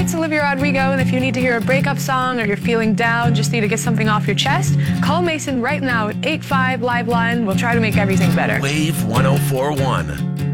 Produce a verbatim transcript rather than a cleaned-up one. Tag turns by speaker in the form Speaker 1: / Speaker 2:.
Speaker 1: it's Olivia Rodrigo, and if you need to hear a breakup song or you're feeling down, just need to get something off your chest, call Mason right now at eight five Live Line. We'll try to make everything better.
Speaker 2: Wave one oh four one.